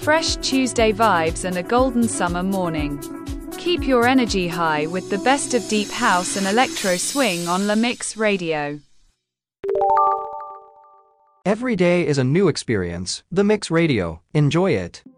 fresh Tuesday vibes and a golden summer morning. Keep your energy high with the best of deep house and electro swing on La Mix Radio. Every day is a new experience. The Mix Radio. Enjoy it.